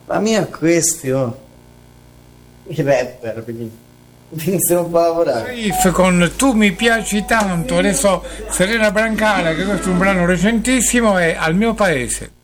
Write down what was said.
Ma mia questi, oh. I rapper, quindi iniziano un po' a lavorare. Riff con Tu mi piaci tanto, adesso Serena Brancale, che questo è un brano recentissimo, è Al mio paese.